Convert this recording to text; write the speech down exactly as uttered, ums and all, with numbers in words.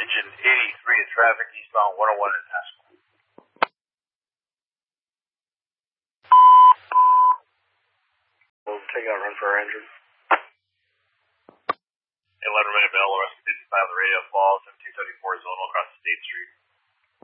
Engine eighty-three in traffic eastbound one oh one in Haskell. We'll take out run for our engine. eleven minute bell, arrest fifty-five on the radio falls, and two seventy-four zone across the State Street.